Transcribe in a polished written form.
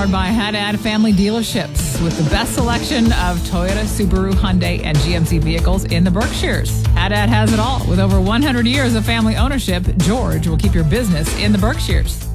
powered by Haddad Family Dealerships with the best selection of Toyota, Subaru, Hyundai, and GMC vehicles in the Berkshires. Haddad has it all. With over 100 years of family ownership, George will keep your business in the Berkshires.